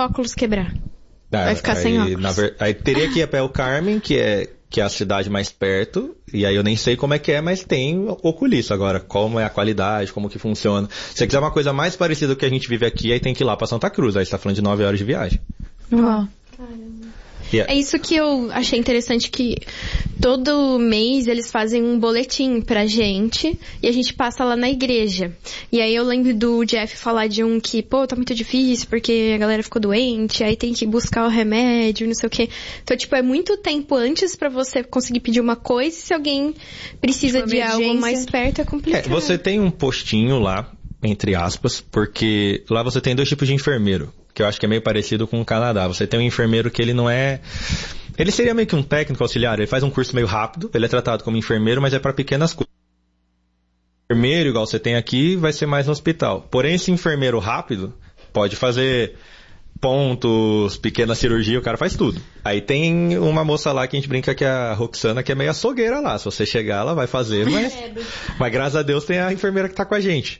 óculos quebrar? Vai ficar sem óculos. Aí teria que ir até o Carmen, que é a cidade mais perto, e aí eu nem sei como é que é, mas tem oculista. Agora, como é a qualidade, como que funciona. Se você quiser uma coisa mais parecida com o que a gente vive aqui, aí tem que ir lá pra Santa Cruz, aí você tá falando de 9 horas de viagem. Uau. É isso que eu achei interessante, que todo mês eles fazem um boletim pra gente e a gente passa lá na igreja. E aí eu lembro do Jeff falar de um que, tá muito difícil porque a galera ficou doente, aí tem que buscar o remédio, não sei o quê. Então, é muito tempo antes pra você conseguir pedir uma coisa, e se alguém precisa de algo mais perto é complicado. Você tem um postinho lá, entre aspas, porque lá você tem 2 tipos de enfermeiro, que eu acho que é meio parecido com o Canadá. Você tem um enfermeiro que ele não é... Ele seria meio que um técnico auxiliar, ele faz um curso meio rápido, ele é tratado como enfermeiro, mas é para pequenas coisas. Enfermeiro, igual você tem aqui, vai ser mais no hospital. Porém, esse enfermeiro rápido pode fazer pontos, pequena cirurgia, o cara faz tudo. Aí tem uma moça lá que a gente brinca que é a Roxana, que é meio açougueira lá. Se você chegar, ela vai fazer, mas graças a Deus tem a enfermeira que tá com a gente.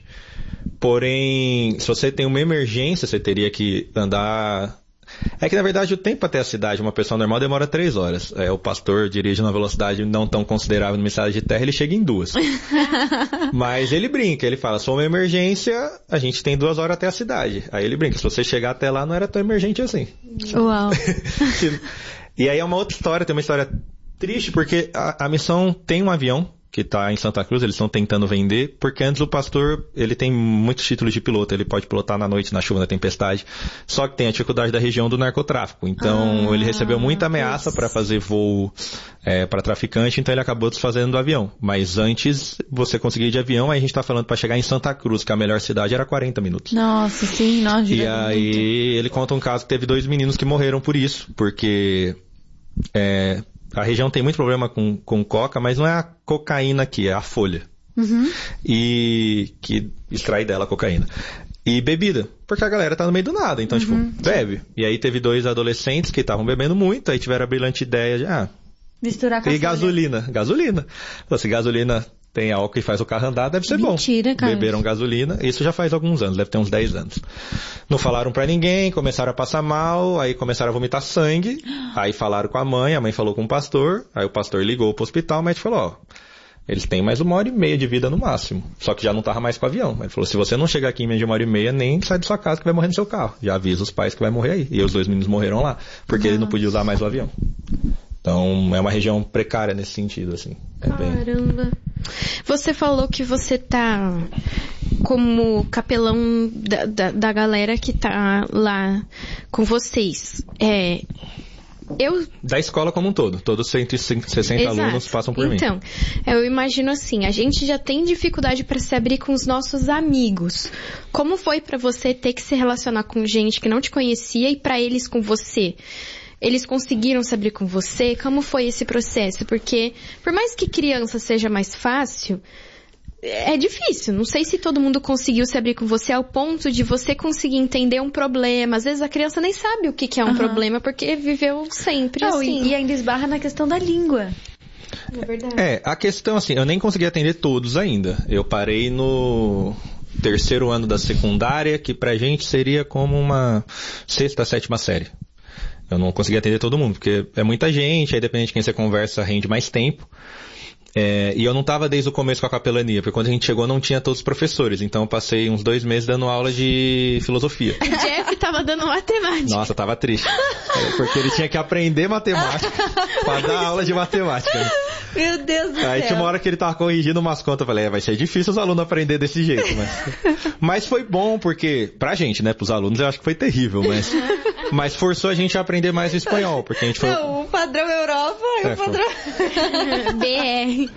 Porém, se você tem uma emergência, você teria que andar... É que, na verdade, o tempo até a cidade, uma pessoa normal, demora 3 horas. O pastor dirige numa velocidade não tão considerável numa estrada de terra, ele chega em 2. Mas ele brinca, ele fala, se for uma emergência, a gente tem 2 horas até a cidade. Aí ele brinca, se você chegar até lá, não era tão emergente assim. Uau! E aí é uma outra história, tem uma história triste, porque a missão tem um avião que está em Santa Cruz, eles estão tentando vender, porque antes o pastor, ele tem muitos títulos de piloto, ele pode pilotar na noite, na chuva, na tempestade, só que tem a dificuldade da região do narcotráfico, então ele recebeu muita ameaça para fazer voo para traficante, então ele acabou desfazendo do avião, mas antes você conseguia ir de avião, aí a gente está falando para chegar em Santa Cruz, que é a melhor cidade, era 40 minutos. Nossa, sim, nossa. E aí ele conta um caso que teve 2 meninos que morreram por isso, porque a região tem muito problema com coca, mas não é a cocaína aqui, é a folha. Uhum. E que extrai dela a cocaína. E bebida, porque a galera tá no meio do nada, então, bebe. E aí teve 2 adolescentes que estavam bebendo muito, aí tiveram a brilhante ideia de, misturar com a gasolina. Gasolina. Se gasolina tem álcool e faz o carro andar, deve ser bom. Mentira, cara. Beberam gasolina, isso já faz alguns anos, deve ter uns 10 anos. Não falaram pra ninguém, começaram a passar mal, aí começaram a vomitar sangue, aí falaram com a mãe falou com o pastor, aí o pastor ligou pro hospital, o médico falou, eles têm mais 1h30 de vida no máximo, só que já não tava mais com o avião. Ele falou, se você não chegar aqui em menos de 1h30, nem sai de sua casa que vai morrer no seu carro. Já avisa os pais que vai morrer aí. E os 2 meninos morreram lá, porque ele não podia usar mais o avião. Então, é uma região precária nesse sentido, assim. Caramba. Você falou que você tá como capelão da galera que tá lá com vocês. Da escola como um todo. Todos 160 alunos passam por mim. Então, eu imagino assim, a gente já tem dificuldade para se abrir com os nossos amigos. Como foi para você ter que se relacionar com gente que não te conhecia e para eles com você? Eles conseguiram se abrir com você? Como foi esse processo? Porque, por mais que criança seja mais fácil, é difícil. Não sei se todo mundo conseguiu se abrir com você ao ponto de você conseguir entender um problema. Às vezes a criança nem sabe o que é um problema, porque viveu sempre assim. E ainda esbarra na questão da língua. É verdade. A questão, assim, eu nem consegui atender todos ainda. Eu parei no 3º ano da secundária, que pra gente seria como uma 6ª, 7ª série. Eu não consegui atender todo mundo, porque é muita gente, aí dependendo de quem você conversa, rende mais tempo. E eu não estava desde o começo com a capelania, porque quando a gente chegou não tinha todos os professores, então eu passei uns 2 meses dando aula de filosofia. O Jeff tava dando matemática. Nossa, tava triste. Porque ele tinha que aprender matemática para dar aula de matemática. Meu Deus do céu. Aí tinha uma hora que ele tava corrigindo umas contas, eu falei, vai ser difícil os alunos aprender desse jeito, mas foi bom, porque, pra gente, né, pros alunos eu acho que foi terrível, mas forçou a gente a aprender mais o espanhol, porque a gente foi... Não, o padrão Europa e o padrão... BR.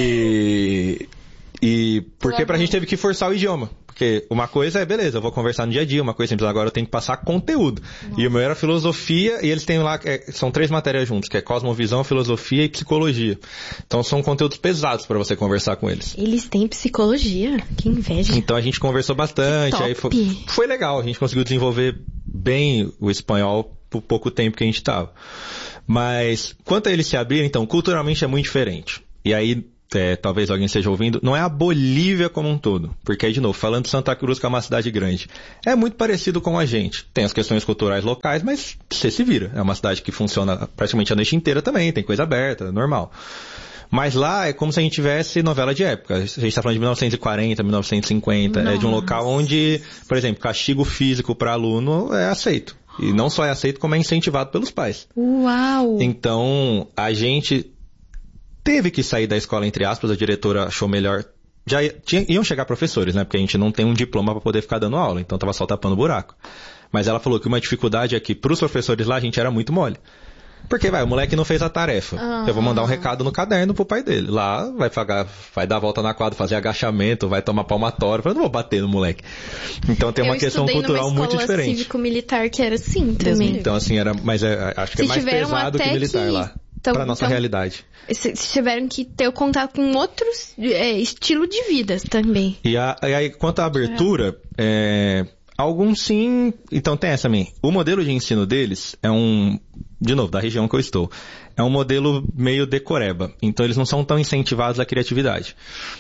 E porque pra gente teve que forçar o idioma. Porque uma coisa é, beleza, eu vou conversar no dia a dia, uma coisa simples, agora eu tenho que passar conteúdo. Nossa. E o meu era filosofia, e eles têm lá, são 3 matérias juntos, que é cosmovisão, filosofia e psicologia. Então são conteúdos pesados pra você conversar com eles. Eles têm psicologia? Que inveja. Então a gente conversou bastante, aí foi legal, a gente conseguiu desenvolver bem o espanhol por pouco tempo que a gente tava. Mas, quanto a eles se abrirem, então, culturalmente é muito diferente. E aí, talvez alguém esteja ouvindo, não é a Bolívia como um todo. Porque aí, de novo, falando de Santa Cruz, que é uma cidade grande, é muito parecido com a gente. Tem as questões culturais locais, mas você se vira. É uma cidade que funciona praticamente a noite inteira também, tem coisa aberta, normal. Mas lá é como se a gente tivesse novela de época. A gente está falando de 1940, 1950. Nossa. É de um local onde, por exemplo, castigo físico para aluno é aceito. E não só é aceito, como é incentivado pelos pais. Uau! Então, a gente teve que sair da escola, entre aspas, a diretora achou melhor. Iam chegar professores, né? Porque a gente não tem um diploma para poder ficar dando aula, então tava só tapando buraco. Mas ela falou que uma dificuldade é que pros professores lá a gente era muito mole. Porque, o moleque não fez a tarefa. Eu vou mandar um recado no caderno pro pai dele. Lá, vai dar a volta na quadra, fazer agachamento, vai tomar palmatória. Eu não vou bater no moleque. Então tem uma questão cultural muito diferente. Eu cívico-militar que era assim também. Então, assim, acho que é mais pesado que militar lá. Pra nossa realidade. Vocês tiveram que ter o contato com outros estilo de vida também. E aí, quanto à abertura, alguns sim. Então tem essa também. O modelo de ensino deles é de novo, da região que eu estou, é um modelo meio decoreba. Então eles não são tão incentivados à criatividade.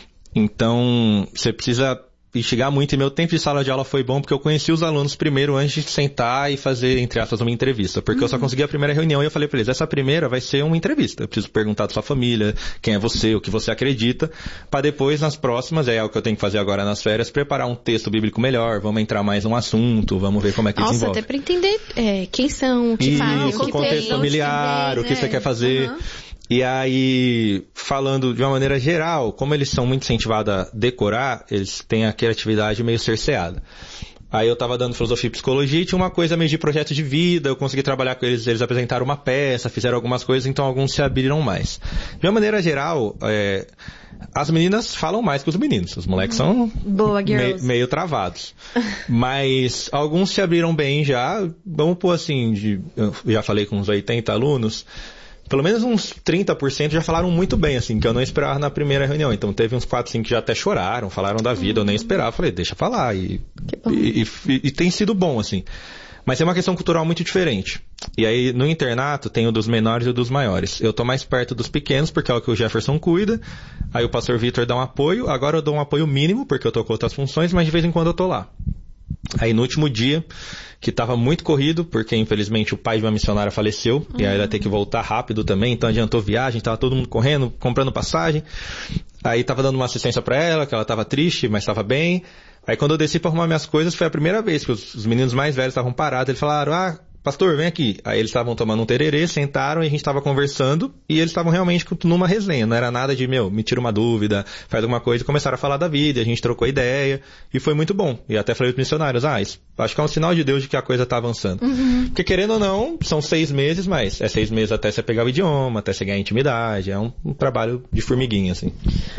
Então você precisa instigar muito. E meu tempo de sala de aula foi bom porque eu conheci os alunos primeiro antes de sentar e fazer, entre aspas, uma entrevista. Porque eu só consegui a primeira reunião e eu falei pra eles, essa primeira vai ser uma entrevista. Eu preciso perguntar da sua família, quem é você, o que você acredita, para depois, nas próximas, é o que eu tenho que fazer agora nas férias, preparar um texto bíblico melhor, vamos entrar mais num assunto, vamos ver como é que desenvolve. Nossa, até pra entender quem são, o que fazem, o contexto familiar, o que você quer fazer. E aí, falando de uma maneira geral, como eles são muito incentivados a decorar, eles têm a criatividade meio cerceada. Aí eu tava dando filosofia e psicologia e tinha uma coisa meio de projeto de vida, eu consegui trabalhar com eles apresentaram uma peça, fizeram algumas coisas, então alguns se abriram mais. De uma maneira geral, as meninas falam mais que os meninos, os moleques são meio travados. Mas alguns se abriram bem já, vamos pôr assim, eu já falei com uns 80 alunos, pelo menos uns 30% já falaram muito bem, assim, que eu não esperava na primeira reunião. Então teve uns 4, 5 que já até choraram, falaram da vida, eu nem esperava. Falei, deixa falar. E tem sido bom, assim. Mas é uma questão cultural muito diferente. E aí, no internato, tem o dos menores e o dos maiores. Eu tô mais perto dos pequenos, porque é o que o Jefferson cuida. Aí o pastor Vitor dá um apoio. Agora eu dou um apoio mínimo, porque eu tô com outras funções, mas de vez em quando eu tô lá. Aí no último dia, que estava muito corrido, porque infelizmente o pai de uma missionária faleceu, e aí ela ia ter que voltar rápido também, então adiantou viagem, estava todo mundo correndo, comprando passagem. Aí estava dando uma assistência para ela, que ela estava triste, mas estava bem. Aí quando eu desci para arrumar minhas coisas, foi a primeira vez que os meninos mais velhos estavam parados, eles falaram, pastor, vem aqui. Aí eles estavam tomando um tererê, sentaram e a gente estava conversando e eles estavam realmente numa resenha. Não era nada de, me tira uma dúvida, faz alguma coisa. E começaram a falar da vida, a gente trocou ideia e foi muito bom. E até falei para os missionários, isso acho que é um sinal de Deus de que a coisa está avançando. Porque querendo ou não, são 6 meses, mas é 6 meses até você pegar o idioma, até você ganhar intimidade. É um trabalho de formiguinha, assim.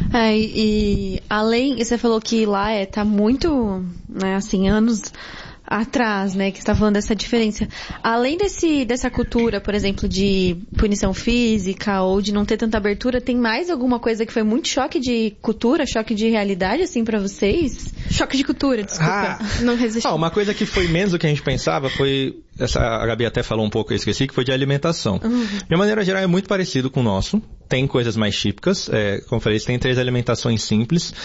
E além, você falou que lá tá muito, né, assim, anos atrás, né, que você tá falando dessa diferença. Além dessa cultura, por exemplo, de punição física ou de não ter tanta abertura, tem mais alguma coisa que foi muito choque de cultura, choque de realidade, assim, pra vocês? Choque de cultura, desculpa. Não resisti. Uma coisa que foi menos do que a gente pensava foi, a Gabi até falou um pouco, eu esqueci, que foi de alimentação. De maneira geral é muito parecido com o nosso. Tem coisas mais típicas, como eu falei, tem 3 alimentações simples.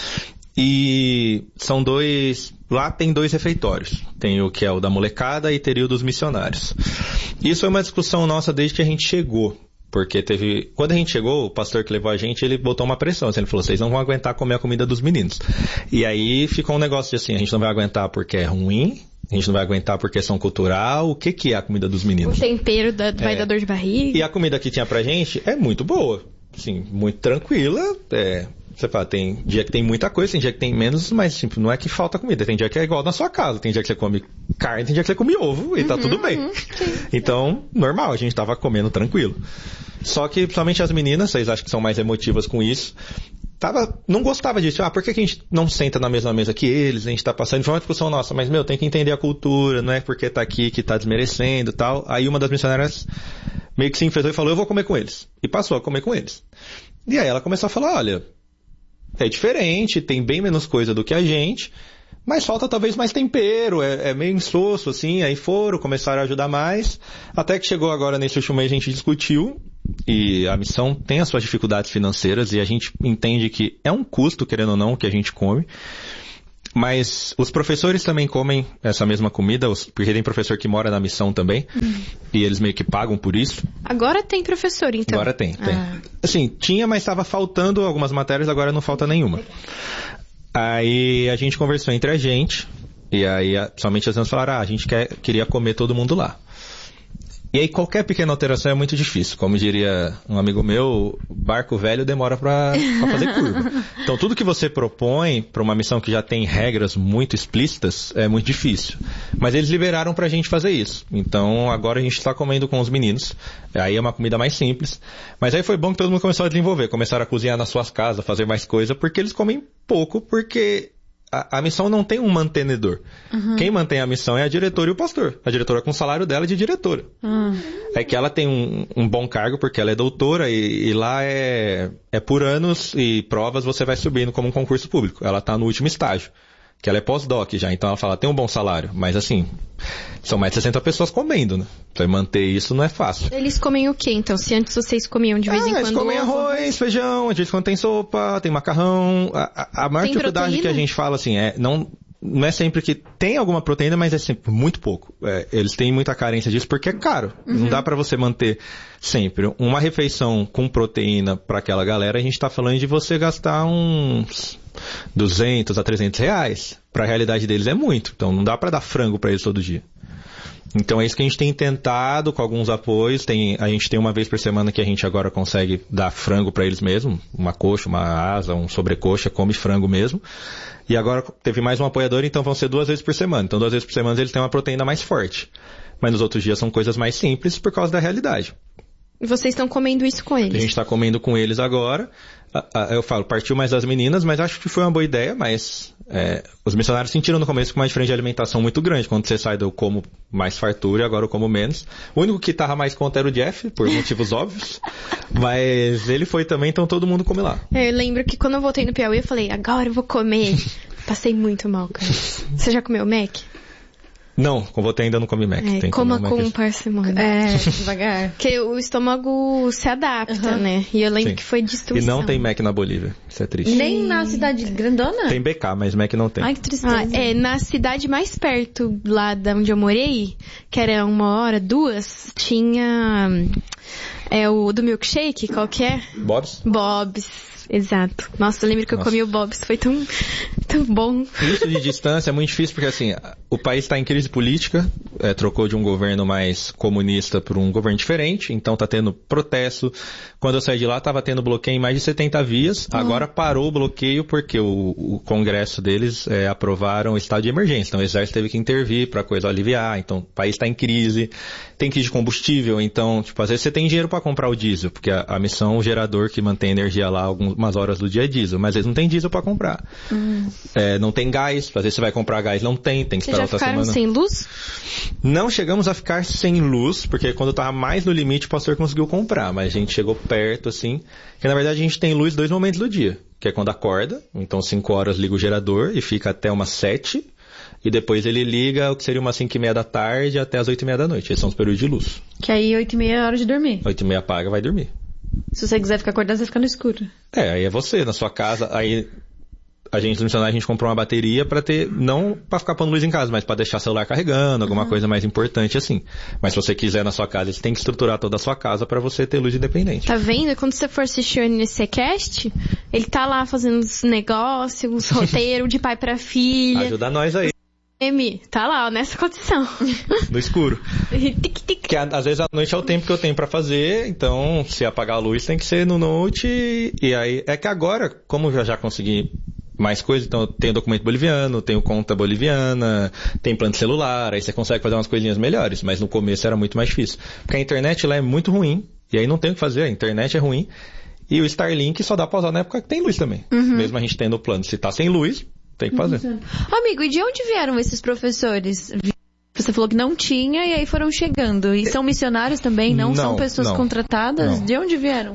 E são lá tem 2 refeitórios. Tem o que é o da molecada e teria o dos missionários. Isso é uma discussão nossa desde que a gente chegou. Porque quando a gente chegou, o pastor que levou a gente, ele botou uma pressão. Ele falou, vocês não vão aguentar comer a comida dos meninos. E aí ficou um negócio de assim, a gente não vai aguentar porque é ruim, a gente não vai aguentar por questão cultural. O que é a comida dos meninos? O tempero vai dar dor de barriga. E a comida que tinha pra gente é muito boa. Assim, muito tranquila, você fala, tem dia que tem muita coisa, tem dia que tem menos, mas tipo, não é que falta comida. Tem dia que é igual na sua casa. Tem dia que você come carne, tem dia que você come ovo e tá tudo bem. Então, normal, a gente tava comendo tranquilo. Só que, principalmente as meninas, vocês acham que são mais emotivas com isso, não gostava disso. Por que a gente não senta na mesma mesa que eles? A gente tá passando, foi uma discussão nossa, mas tem que entender a cultura, não é porque tá aqui que tá desmerecendo e tal. Aí uma das missionárias meio que se enfesou e falou, eu vou comer com eles. E passou a comer com eles. E aí ela começou a falar, olha, é diferente, tem bem menos coisa do que a gente, mas falta talvez mais tempero, é meio insosso, assim. Aí começaram a ajudar mais, até que chegou agora nesse último mês a gente discutiu, e a missão tem as suas dificuldades financeiras e a gente entende que é um custo, querendo ou não, que a gente come. Mas os professores também comem essa mesma comida, porque tem professor que mora na missão também, e eles meio que pagam por isso. Agora tem professor, então? Agora tem. Assim, tinha, mas estava faltando algumas matérias, agora não falta nenhuma. Aí a gente conversou entre a gente, e aí somente as meninas falaram, a gente queria comer todo mundo lá. E aí qualquer pequena alteração é muito difícil. Como diria um amigo meu, barco velho demora pra fazer curva. Então tudo que você propõe para uma missão que já tem regras muito explícitas é muito difícil. Mas eles liberaram pra gente fazer isso. Então agora a gente está comendo com os meninos. Aí é uma comida mais simples. Mas aí foi bom que todo mundo começou a desenvolver. Começaram a cozinhar nas suas casas, fazer mais coisa, porque eles comem pouco, porque... A missão não tem um mantenedor. Quem mantém a missão é a diretora e o pastor. A diretora com o salário dela de diretora. É que ela tem um bom cargo porque ela é doutora e lá é por anos e provas você vai subindo como um concurso público. Ela está no último estágio, que ela é pós-doc já. Então ela fala, tem um bom salário. Mas assim, são mais de 60 pessoas comendo, né? Pra manter isso não é fácil. Eles comem o quê, então? Se antes vocês comiam de vez em quando... Eles comem arroz, feijão, de vez em quando tem sopa, tem macarrão. A maior dificuldade proteína? Que a gente fala, assim, não é sempre que tem alguma proteína, mas é sempre muito pouco. Eles têm muita carência disso porque é caro. Não dá pra você manter sempre. Uma refeição com proteína pra aquela galera, a gente tá falando de você gastar uns 200 a 300 reais. Pra realidade deles é muito. Então não dá pra dar frango pra eles todo dia. Então é isso que a gente tem tentado com alguns apoios. A gente tem uma vez por semana que a gente agora consegue dar frango para eles mesmo. Uma coxa, uma asa, um sobrecoxa, come frango mesmo. E agora teve mais um apoiador, então vão ser 2 vezes por semana. Então 2 vezes por semana eles têm uma proteína mais forte. Mas nos outros dias são coisas mais simples por causa da realidade. E vocês estão comendo isso com eles? A gente está comendo com eles agora. Eu falo, partiu mais das meninas, mas acho que foi uma boa ideia, mas os missionários sentiram no começo uma diferença de alimentação muito grande. Quando você sai eu como mais fartura, agora eu como menos. O único que tava mais conta era o Jeff, por motivos óbvios, mas ele foi também, então todo mundo come lá. Eu lembro que quando eu voltei no Piauí, eu falei, agora eu vou comer. Passei muito mal, cara. Você já comeu Mac? Não, com você ainda não come Mac. Tem coma com parcimônia. Devagar. Porque o estômago se adapta, né? E eu lembro que foi destruição. E não tem Mac na Bolívia. Isso é triste. Nem na cidade grandona? Tem BK, mas Mac não tem. Ai, que tristeza. Na cidade mais perto, lá de onde eu morei, que era 1 hora, 2, tinha... o do milkshake, qual que é? Bob's? Bob's. Exato. Nossa, eu lembro que eu comi o Bob's, foi tão bom. Isso de distância é muito difícil porque, assim, o país está em crise política, trocou de um governo mais comunista para um governo diferente, então tá tendo protesto. Quando eu saí de lá, tava tendo bloqueio em mais de 70 vias, agora parou o bloqueio porque o congresso deles aprovaram o estado de emergência, então o exército teve que intervir para a coisa aliviar, então o país está em crise, tem crise de combustível, então, tipo, às vezes você tem dinheiro para comprar o diesel, porque a missão, o gerador que mantém a energia lá algumas horas do dia é diesel, mas eles não tem diesel para comprar. Não tem gás, às vezes você vai comprar gás, não tem que esperar outra semana. Vocês já ficaram sem luz? Não chegamos a ficar sem luz, porque quando estava mais no limite o pastor conseguiu comprar, mas a gente chegou perto, assim, que na verdade a gente tem luz 2 momentos do dia, que é quando acorda, então 5 horas liga o gerador e fica até umas 7, e depois ele liga o que seria umas 5:30 da tarde até as 8:30 da noite. Esses são os períodos de luz. Que aí 8:30 é hora de dormir. 8:30 apaga, vai dormir. Se você quiser ficar acordado, você fica no escuro. Aí é você, na sua casa, aí a gente comprou uma bateria pra ter, não pra ficar pondo luz em casa, mas pra deixar o celular carregando, alguma coisa mais importante assim. Mas se você quiser na sua casa, você tem que estruturar toda a sua casa pra você ter luz independente. Tá vendo? Quando você for assistir o NCCast, ele tá lá fazendo os negócios, os roteiros de pai pra filha. Ajuda nós aí. Tá lá, ó, nessa condição. No escuro. Que às vezes a noite é o tempo que eu tenho pra fazer, então se apagar a luz tem que ser no noite. E aí, é que agora, como eu já consegui mais coisas, então eu tenho documento boliviano, tenho conta boliviana, tem plano de celular, aí você consegue fazer umas coisinhas melhores, mas no começo era muito mais difícil. Porque a internet lá é muito ruim, e aí não tem o que fazer, a internet é ruim, e o Starlink só dá pra usar na época que tem luz também. Mesmo a gente tendo o plano, se tá sem luz, tem que fazer. Amigo, e de onde vieram esses professores? Você falou que não tinha e aí foram chegando. E são missionários também? Não são pessoas contratadas? Não. De onde vieram?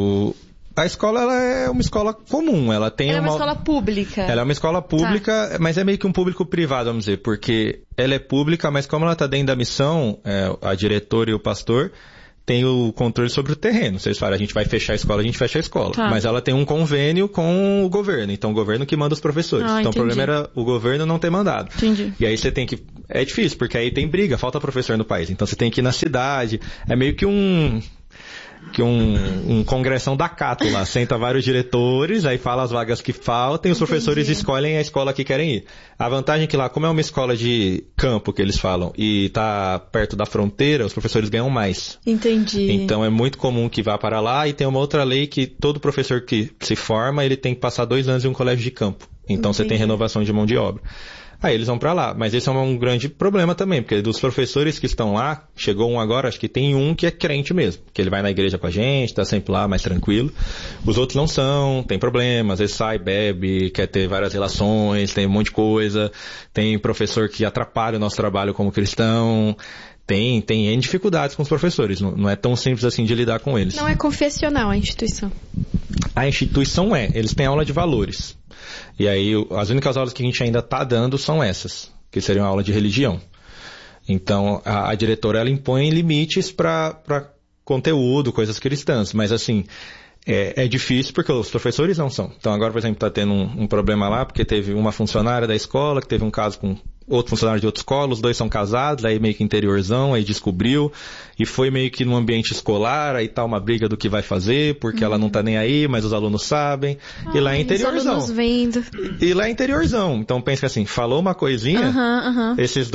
A escola ela é uma escola comum. Ela é uma escola pública. Ela é uma escola pública, mas é meio que um público privado, vamos dizer. Porque ela é pública, mas como ela está dentro da missão, a diretora e o pastor tem o controle sobre o terreno. Vocês falam, a gente vai fechar a escola, a gente fecha a escola. Tá. Mas ela tem um convênio com o governo. Então, o governo que manda os professores. Então, entendi. o problema era o governo não ter mandado. Entendi. E aí você tem que... É difícil, porque aí tem briga, falta professor no país. Então, você tem que ir na cidade. É meio que um congressão da Cato lá, senta vários diretores, aí fala as vagas que faltam e os professores escolhem a escola que querem ir. A vantagem é que lá, como é uma escola de campo, que eles falam, e tá perto da fronteira, os professores ganham mais. Entendi. Então é muito comum que vá para lá, e tem uma outra lei que todo professor que se forma, ele tem que passar 2 anos em um colégio de campo. Então você tem renovação de mão de obra. Aí eles vão pra lá. Mas esse é um grande problema também, porque dos professores que estão lá, chegou um agora, acho que tem um que é crente mesmo, que ele vai na igreja com a gente, tá sempre lá, mais tranquilo. Os outros não são, tem problemas, às vezes sai, bebe, quer ter várias relações, tem um monte de coisa. Tem professor que atrapalha o nosso trabalho como cristão. Tem N dificuldades com os professores, não é tão simples assim de lidar com eles. Não é confessional a instituição. A instituição eles têm aula de valores. E aí, as únicas aulas que a gente ainda está dando são essas, que seriam aula de religião. Então, a diretora, ela impõe limites para conteúdo, coisas cristãs. Mas, assim, é difícil porque os professores não são. Então, agora, por exemplo, está tendo um problema lá, porque teve uma funcionária da escola que teve um caso com outro funcionário de outra escola, os 2 são casados, aí meio que interiorzão, aí descobriu, e foi meio que no ambiente escolar, aí tá uma briga do que vai fazer, porque ela não tá nem aí, mas os alunos sabem, e lá é interiorzão. Os alunos vendo. E lá é interiorzão, então pensa assim, falou uma coisinha, essas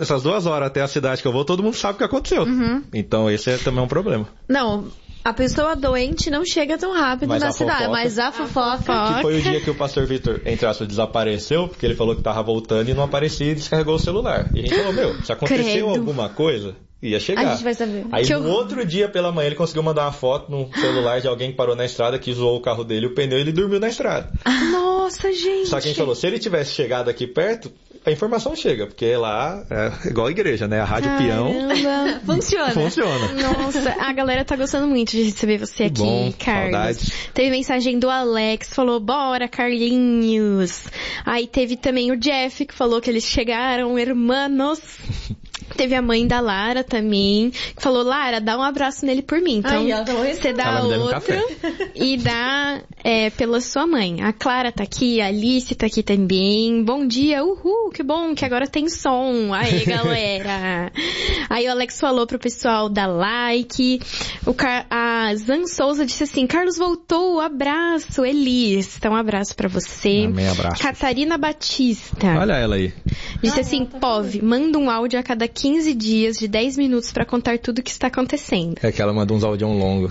2 horas até a cidade que eu vou, todo mundo sabe o que aconteceu. Então esse é também um problema. Não, a pessoa doente não chega tão rápido na cidade, mas a fofoca... Que foi o dia que o pastor Vitor, entre aspas, desapareceu, porque ele falou que tava voltando e não aparecia e descarregou o celular. E a gente falou, se aconteceu alguma coisa, ia chegar. A gente vai saber. Aí no outro dia pela manhã ele conseguiu mandar uma foto no celular de alguém que parou na estrada, que zoou o carro dele, o pneu, e ele dormiu na estrada. Nossa, gente! Só que a gente falou, se ele tivesse chegado aqui perto, a informação chega, porque lá é igual a igreja, né? A rádio peão funciona. Nossa, a galera tá gostando muito de receber você aqui, bom, Carlos. Saudades. Teve mensagem do Alex, falou, bora, Carlinhos. Aí teve também o Jeff, que falou que eles chegaram, hermanos. Teve a mãe da Lara também, que falou, Lara, dá um abraço nele por mim. Então, você dá outro e dá pela sua mãe. A Clara tá aqui, a Alice tá aqui também. Bom dia, uhul, que bom que agora tem som. Aê, galera. Aí o Alex falou pro pessoal dar like. A Zan Souza disse assim, Carlos voltou, abraço. Elis, então um abraço pra você. Amém, abraço. Catarina Batista. Olha ela aí. Disse assim, Pov, manda um áudio a cada 15 dias de 10 minutos pra contar tudo o que está acontecendo. É que ela manda uns áudios longos.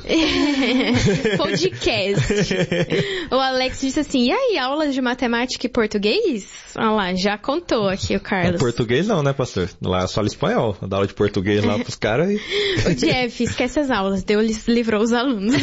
Podcast. O Alex disse assim, e aí, aula de matemática e português? Olha lá, já contou aqui o Carlos. Português não, né, pastor? Lá só espanhol. Dá aula de português lá pros caras e... O Jeff, esquece as aulas. Deus livrou os alunos.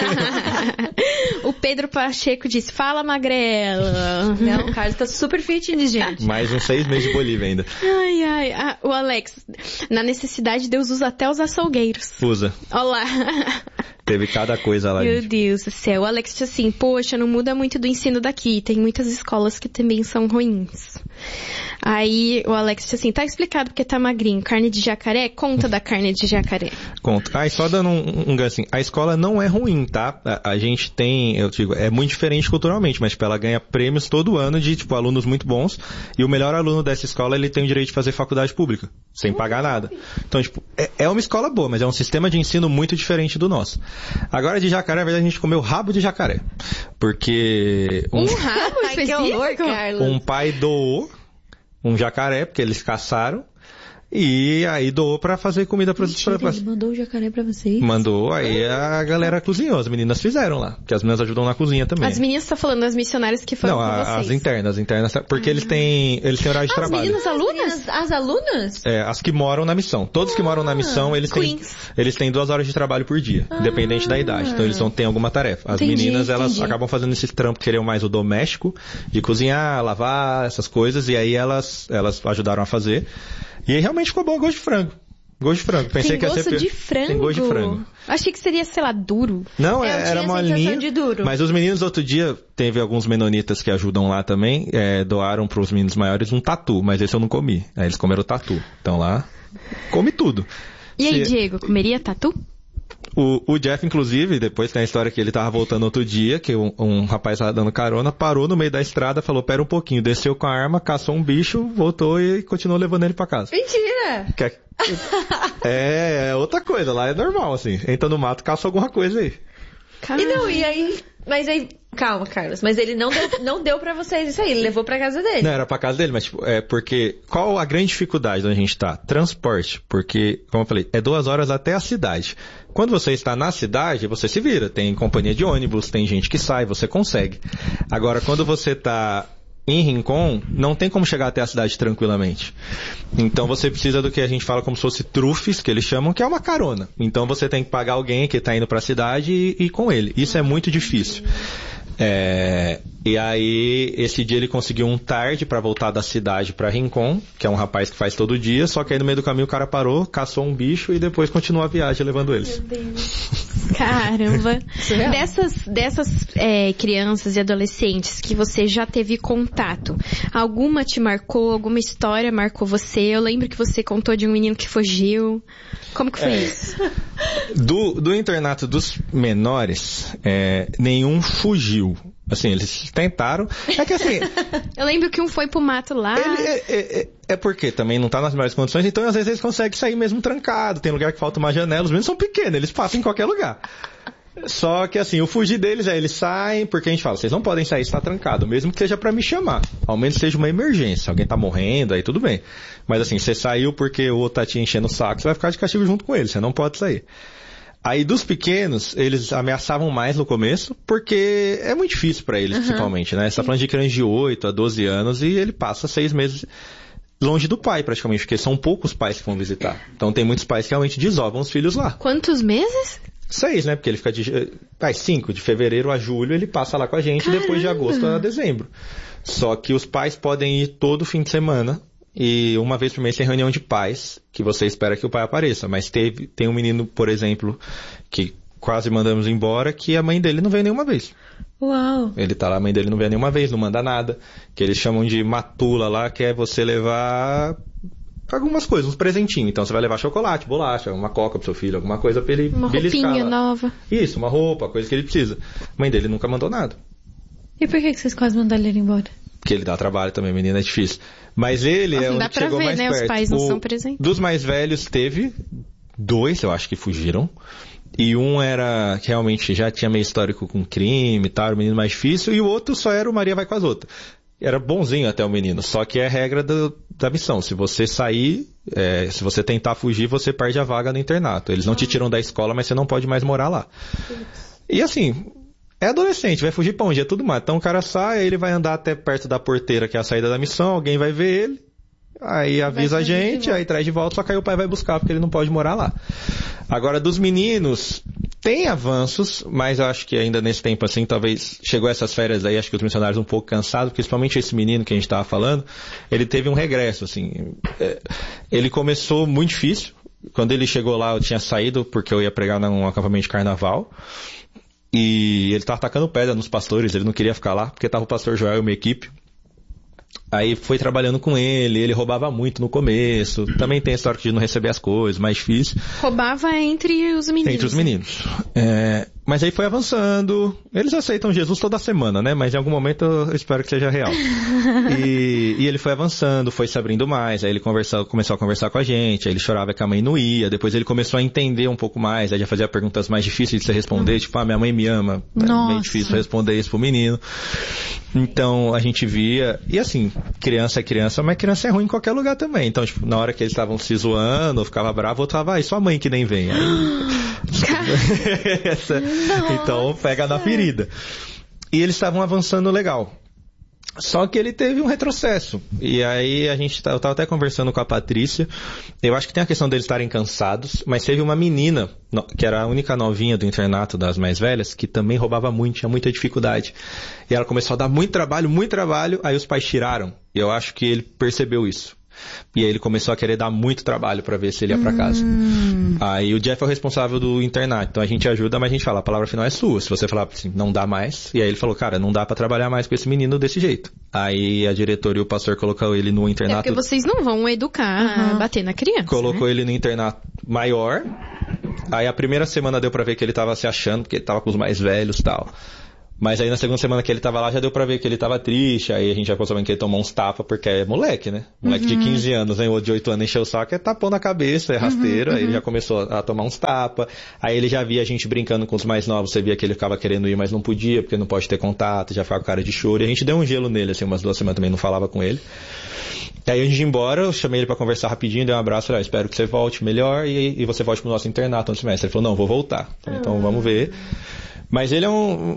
O Pedro Pacheco disse, fala, magrela. Não, o Carlos tá super fitness, gente. Mais uns 6 meses de Bolívia ainda. Ai. O Alex, na necessidade, Deus usa até os açougueiros. Usa. Olha lá. Teve cada coisa lá. Meu Deus do céu. O Alex disse assim, poxa, não muda muito do ensino daqui. Tem muitas escolas que também são ruins. Aí o Alex disse assim, tá explicado porque tá magrinho. Carne de jacaré? Conta da carne de jacaré. Conta. Só dando um assim, a escola não é ruim, tá? A gente tem, eu digo, é muito diferente culturalmente, mas tipo, ela ganha prêmios todo ano de, tipo, alunos muito bons. E o melhor aluno dessa escola, ele tem o direito de fazer faculdade pública, sem pagar nada. Então, tipo, é uma escola boa, mas é um sistema de ensino muito diferente do nosso. Agora, de jacaré, na verdade, a gente comeu rabo de jacaré. Porque... Um rabo específico? Ai, que horror, Carlos. Um pai doou um jacaré, porque eles caçaram, e aí doou pra fazer comida para os... Ele mandou o jacaré pra vocês? Mandou, aí a galera cozinhou, as meninas fizeram lá, porque as meninas ajudam na cozinha também. As meninas, você tá falando das missionárias que foram com vocês? Não, as internas, porque eles têm horário de trabalho. As meninas alunas? As alunas? As que moram na missão. Todos que moram na missão, eles têm 2 horas de trabalho por dia, independente da idade. Então eles não têm alguma tarefa. As meninas, elas acabam fazendo esse trampo que seriam mais o doméstico, de cozinhar, lavar, essas coisas, e aí elas ajudaram a fazer. E aí realmente ficou bom, gosto de frango. Gosto de frango. Pensei que ia ser de frango? Tem gosto de frango. Achei que seria, sei lá, duro. Não, era molinho. De duro. Mas os meninos, outro dia, teve alguns menonitas que ajudam lá também, doaram pros meninos maiores um tatu, mas esse eu não comi. Aí eles comeram o tatu. Então lá, come tudo. E aí, Diego, comeria tatu? O Jeff, inclusive, depois tem a história que ele tava voltando outro dia, que um rapaz tava dando carona, parou no meio da estrada, falou, pera um pouquinho, desceu com a arma, caçou um bicho, voltou e continuou levando ele pra casa. Mentira! É outra coisa, lá é normal, assim. Entra no mato, caça alguma coisa aí. E aí... Mas aí... Calma, Carlos. Mas ele não deu pra vocês isso aí. Ele levou pra casa dele. Não, era pra casa dele, mas tipo, porque... Qual a grande dificuldade onde a gente tá? Transporte. Porque, como eu falei, é 2 horas até a cidade. Quando você está na cidade, você se vira. Tem companhia de ônibus, tem gente que sai, você consegue. Agora, quando você tá em Rincon, não tem como chegar até a cidade tranquilamente. Então você precisa do que a gente fala como se fosse trufes, que eles chamam, que é uma carona. Então você tem que pagar alguém que está indo para a cidade e ir com ele. Isso é muito difícil. E aí, esse dia ele conseguiu um tarde para voltar da cidade para Rincon, que é um rapaz que faz todo dia, só que aí no meio do caminho o cara parou, caçou um bicho e depois continuou a viagem levando eles. Meu Deus. Caramba! Dessas crianças e adolescentes que você já teve contato, alguma te marcou? Alguma história marcou você? Eu lembro que você contou de um menino que fugiu. Como que foi isso? Do internato dos menores, nenhum fugiu. Assim, eles tentaram. É que assim... Eu lembro que um foi pro mato lá. É porque também não tá nas melhores condições, então às vezes eles conseguem sair mesmo trancado. Tem lugar que falta uma janela, os meninos são pequenos, eles passam em qualquer lugar. Só que assim, o fugir deles eles saem, porque a gente fala, vocês não podem sair se tá trancado, mesmo que seja pra me chamar. Ao menos seja uma emergência, alguém tá morrendo, aí tudo bem. Mas assim, você saiu porque o outro tá te enchendo o saco, você vai ficar de castigo junto com ele, você não pode sair. Aí dos pequenos, eles ameaçavam mais no começo, porque é muito difícil pra eles, principalmente, né? Você tá falando de crianças de 8 a 12 anos e ele passa 6 meses longe do pai, praticamente, porque são poucos pais que vão visitar. Então tem muitos pais que realmente desovam os filhos lá. Quantos meses? 6, né? Porque ele fica de 5, de fevereiro a julho, ele passa lá com a gente. Caramba. Depois de agosto a dezembro. Só que os pais podem ir todo fim de semana. E uma vez por mês tem reunião de pais, que você espera que o pai apareça. Mas tem um menino, por exemplo, que quase mandamos embora, que a mãe dele não veio nenhuma vez. Uau! Ele tá lá, a mãe dele não veio nenhuma vez, não manda nada. Que eles chamam de matula lá, que é você levar algumas coisas, uns presentinhos. Então você vai levar chocolate, bolacha, uma coca pro seu filho, alguma coisa pra ele beliscar lá. Uma roupinha nova. Isso, uma roupa, coisa que ele precisa. A mãe dele nunca mandou nada. E por que vocês quase mandaram ele embora? Porque ele dá trabalho também, menino, é difícil. Mas ele é o que chegou mais perto. Os pais não são presentes. Dos mais velhos teve 2, eu acho que fugiram. E um era, que realmente já tinha meio histórico com crime e tal, o menino mais difícil. E o outro só era o Maria vai com as outras. Era bonzinho até o menino, só que é a regra da missão. Se você sair, se você tentar fugir, você perde a vaga no internato. Eles não te tiram da escola, mas você não pode mais morar lá. E assim... É adolescente, vai fugir pra onde? É tudo mato. Então o cara sai, aí ele vai andar até perto da porteira, que é a saída da missão, alguém vai ver ele, aí avisa a gente, aí traz de volta, só que aí o pai vai buscar, porque ele não pode morar lá. Agora, dos meninos, tem avanços, mas eu acho que ainda nesse tempo assim, talvez chegou essas férias aí, acho que os missionários um pouco cansados, principalmente esse menino que a gente tava falando, ele teve um regresso, assim. Ele começou muito difícil. Quando ele chegou lá, eu tinha saído, porque eu ia pregar num acampamento de carnaval. E ele tava atacando pedra nos pastores, ele não queria ficar lá, porque tava o pastor Joel e uma equipe. Aí foi trabalhando com ele roubava muito no começo. Também tem a história de não receber as coisas, mais difícil. Roubava entre os meninos. Entre os meninos. Mas aí foi avançando. Eles aceitam Jesus toda semana, né? Mas em algum momento eu espero que seja real. E ele foi avançando, foi se abrindo mais. Aí ele começou a conversar com a gente. Aí ele chorava que a mãe não ia. Depois ele começou a entender um pouco mais. Aí já fazia perguntas mais difíceis de se responder. Tipo, minha mãe me ama. É meio difícil responder isso pro menino. Então a gente via. E assim, criança é criança, mas criança é ruim em qualquer lugar também. Então, tipo, na hora que eles estavam se zoando, eu ficava bravo, eu tava, sua mãe que nem vem. Aí... Então pega na ferida. E eles estavam avançando legal. Só que ele teve um retrocesso. E aí eu tava até conversando com a Patrícia. Eu acho que tem a questão deles estarem cansados, mas teve uma menina, que era a única novinha do internato das mais velhas, que também roubava muito, tinha muita dificuldade. E ela começou a dar muito trabalho, aí os pais tiraram. E eu acho que ele percebeu isso. E aí ele começou a querer dar muito trabalho pra ver se ele ia pra casa. Aí o Jeff é o responsável do internato. Então a gente ajuda, mas a gente fala, a palavra final é sua. Se você falar assim, não dá mais. E aí ele falou, cara, não dá pra trabalhar mais com esse menino desse jeito. Aí a diretora e o pastor colocou ele no internato. Porque vocês não vão educar, bater na criança. Colocou ele no internato maior. Aí a primeira semana deu pra ver que ele tava se achando, porque ele tava com os mais velhos e tal. Mas aí na segunda semana que ele tava lá, já deu pra ver que ele tava triste. Aí a gente já ficou sabendo que ele tomou uns tapas, porque é moleque, né? Moleque de 15 anos, hein? O de 8 anos encheu o saco, é tapão na cabeça, é rasteiro. Aí ele já começou a tomar uns tapas. Aí ele já via a gente brincando com os mais novos. Você via que ele ficava querendo ir, mas não podia, porque não pode ter contato. Já ficava com cara de choro. E a gente deu um gelo nele, assim, umas 2 semanas também, não falava com ele. Aí a gente ia embora, eu chamei ele pra conversar rapidinho, dei um abraço, falei, espero que você volte melhor e você volte pro nosso internato no semestre. Ele falou, não, vou voltar. Então vamos ver. Mas ele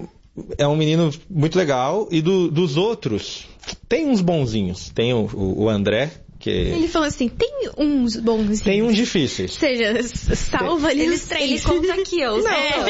é um menino muito legal. E dos outros, tem uns bonzinhos. Tem o André, que... Ele falou assim, tem uns bonzinhos. Tem uns difíceis. Ou seja, salva ali os 3. Ele conta aqui, ó.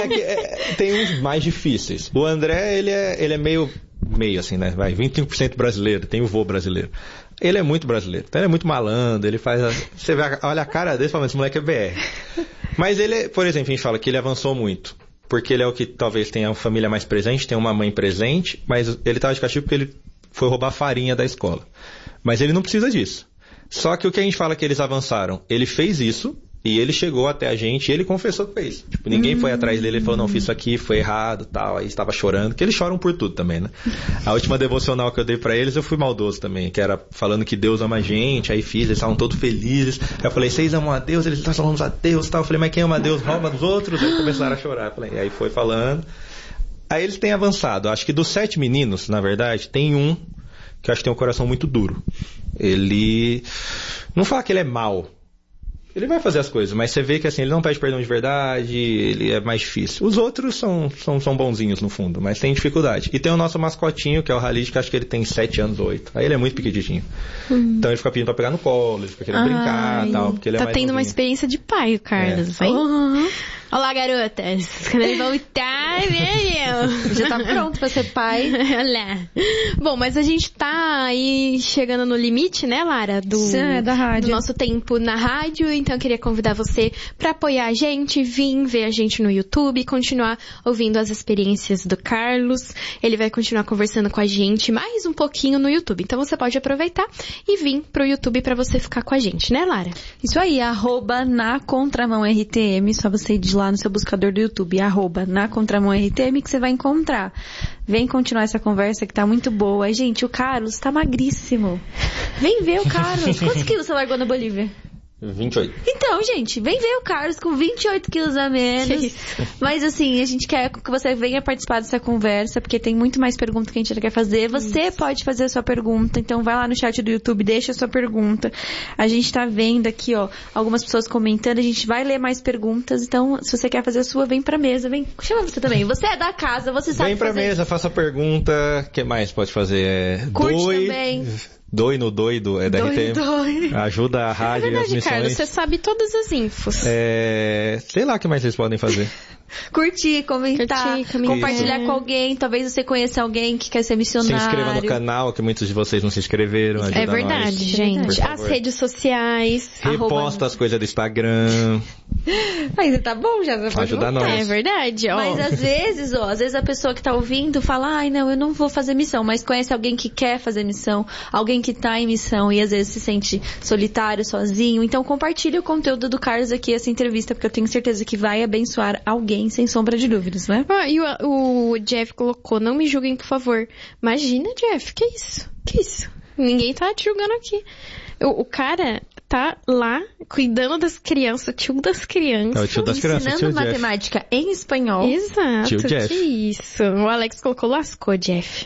Tem uns mais difíceis. O André, ele é meio assim, né? Vai, 25% brasileiro, tem o vô brasileiro. Ele é muito brasileiro, então ele é muito malandro, ele faz... Você vê, olha a cara dele e fala, esse moleque é BR. Mas ele, por exemplo, a gente fala que ele avançou muito. Porque ele é o que talvez tenha uma família mais presente, tem uma mãe presente, mas ele tava de castigo porque ele foi roubar farinha da escola. Mas ele não precisa disso. Só que o que a gente fala que eles avançaram, ele fez isso, e ele chegou até a gente e ele confessou que fez. Tipo, ninguém foi atrás dele e falou, não, fiz isso aqui, foi errado, tal, aí estava chorando, que eles choram por tudo também, né? A última devocional que eu dei pra eles, eu fui maldoso também, que era falando que Deus ama a gente, aí fiz, eles estavam todos felizes. Aí eu falei, vocês amam a Deus? Eles estão falando a Deus, tal. Eu falei, mas quem ama a Deus rouba dos outros? Aí começaram a chorar. Eu falei, aí foi falando. Aí eles têm avançado. Acho que dos 7 meninos, na verdade, tem um que eu acho que tem um coração muito duro. Ele... Não fala que ele é mau. Ele vai fazer as coisas, mas você vê que assim, ele não pede perdão de verdade, ele é mais difícil. Os outros são bonzinhos no fundo, mas tem dificuldade. E tem o nosso mascotinho, que é o Halid, que acho que ele tem 7 anos, 8. Aí ele é muito pequenininho. Então ele fica pedindo pra pegar no colo, ele fica querendo brincar e tal, porque ele é mais tendo novinho. uma experiência de pai, o Carlos, hein? Olá, garotas. Quando ele voltar, meu. Já tá pronto pra ser pai. Olha. Bom, mas a gente tá aí chegando no limite, né, Lara? Da rádio. Do nosso tempo na rádio. Então eu queria convidar você pra apoiar a gente, vir ver a gente no YouTube, continuar ouvindo as experiências do Carlos. Ele vai continuar conversando com a gente mais um pouquinho no YouTube. Então você pode aproveitar e vir pro YouTube pra você ficar com a gente, né, Lara? Isso aí, @nacontramãortm, só você ir lá no seu buscador do YouTube, @nacontramãortm, que você vai encontrar. Vem continuar essa conversa que tá muito boa. Gente, o Carlos tá magríssimo. Vem ver o Carlos. Quantos quilos você largou na Bolívia? 28. Então, gente, vem ver o Carlos com 28 quilos a menos. Mas assim, a gente quer que você venha participar dessa conversa, porque tem muito mais perguntas que a gente quer fazer. Você pode fazer a sua pergunta, então vai lá no chat do YouTube, deixa a sua pergunta. A gente tá vendo aqui, ó, algumas pessoas comentando, a gente vai ler mais perguntas. Então, se você quer fazer a sua, vem pra mesa, vem. Chama você também. Você é da casa, você sabe fazer. Vem pra mesa, faça a pergunta. O que mais pode fazer? Curte também. Doi no doido, da RTM. Ajuda a rádio e as missões. Carlos, você sabe todas as infos. Sei lá o que mais vocês podem fazer. Curtir, comentar, compartilhar com alguém. Talvez você conheça alguém que quer ser missionário. Se inscreva no canal, que muitos de vocês não se inscreveram. É verdade, nós. gente. As redes sociais. Reposta as coisas do Instagram. Mas tá bom já. Você pode ajudar nós. É verdade, ó. Mas às vezes a pessoa que tá ouvindo fala, ai não, eu não vou fazer missão. Mas conhece alguém que quer fazer missão, alguém que tá em missão e às vezes se sente solitário, sozinho. Então compartilhe o conteúdo do Carlos aqui, essa entrevista, porque eu tenho certeza que vai abençoar alguém, sem sombra de dúvidas, né? E o Jeff colocou, não me julguem, por favor. Imagina, Jeff, que isso? Que isso? Ninguém tá te julgando aqui. O cara tá lá cuidando das crianças, tio das crianças. É o tio das crianças, ensinando matemática em espanhol. Exato, tio Jeff. Que isso. O Alex colocou, lascou, Jeff.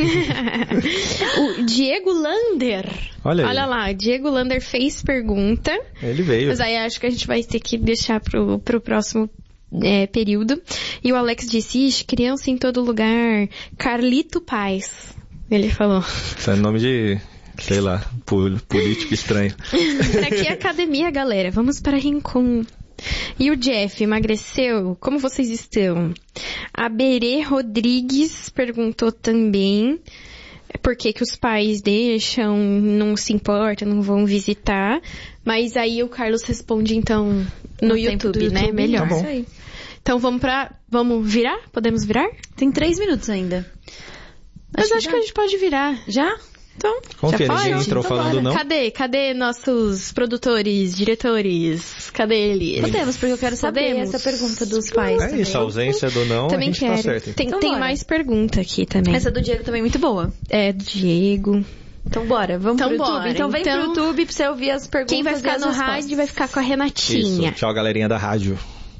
O Diego Lander. Olha lá, o Diego Lander fez pergunta. Ele veio. Mas aí acho que a gente vai ter que deixar pro próximo período. E o Alex disse, ixi, criança em todo lugar. Carlito Paz. Ele falou. Isso é nome de... sei lá, político estranho. Pra que academia, galera? Vamos para Rincon. E o Jeff emagreceu? Como vocês estão? A Berê Rodrigues perguntou também por que os pais deixam, não se importam, não vão visitar. Mas aí o Carlos responde, então, no YouTube, né? Melhor. Tá bom. Isso aí. Então vamos virar? Podemos virar? Tem 3 minutos ainda. Mas acho que a gente pode virar. Já? Então, Confia, já ninguém faz, entrou então falando bora. não. Cadê nossos produtores, diretores? Cadê eles? Podemos, porque eu quero saber Podemos. essa pergunta dos pais. É isso, a ausência do não, Também a gente quero. tá certo. Tem, Então tem bora. mais pergunta aqui também. Essa do Diego também é muito boa. É, do Diego. Então bora, vamos Então pro YouTube. bora. Então vem Então, pro YouTube pra você ouvir as perguntas. Quem vai e ficar as no respostas. rádio vai ficar com a Renatinha. Isso, tchau galerinha da rádio.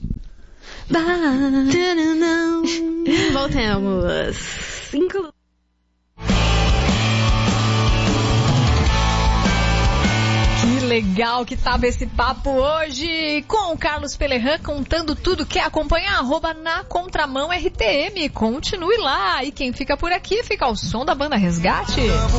Voltamos. 5. Que legal que tava esse papo hoje com o Carlos Pelerran contando tudo. Quer acompanhar? @nacontramão RTM. Continue lá. E quem fica por aqui fica ao som da banda Resgate.